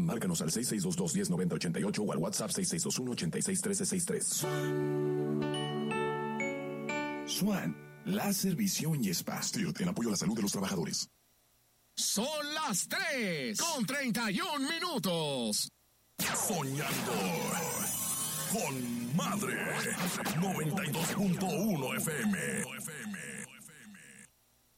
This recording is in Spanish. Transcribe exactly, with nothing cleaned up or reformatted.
Márcanos al seis seis dos dos, uno cero nueve cero, ocho ocho o al WhatsApp seis seis dos uno, ocho seis uno tres seis tres. Swan, láser, visión y spa. Stilt, en apoyo a la salud de los trabajadores. Son las tres con treinta y un minutos. Soñando con Madre noventa y dos punto uno F M.